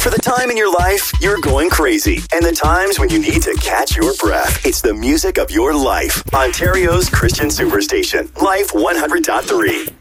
For the time in your life, you're going crazy. And the times when you need to catch your breath. It's the music of your life. Ontario's Christian Superstation. Life 100.3.